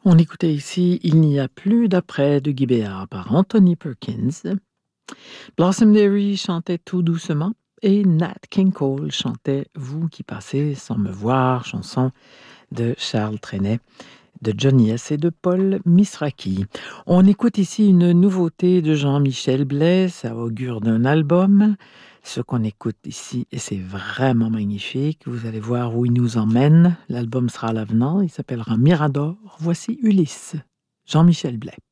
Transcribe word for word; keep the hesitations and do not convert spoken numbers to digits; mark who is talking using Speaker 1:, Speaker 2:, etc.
Speaker 1: On écoutait ici Il n'y a plus d'après de Guy Béard par Anthony Perkins. Blossomberry chantait Tout doucement et Nat King Cole chantait Vous qui passez sans me voir, chanson de Charles Trenet, de Johnny S. et de Paul Misraki. On écoute ici une nouveauté de Jean-Michel Blais, ça augure d'un album. Ce qu'on écoute ici, et c'est vraiment magnifique, vous allez voir où il nous emmène. L'album sera à l'avenant, il s'appellera Mirador. Voici Ulysse, Jean-Michel Blais.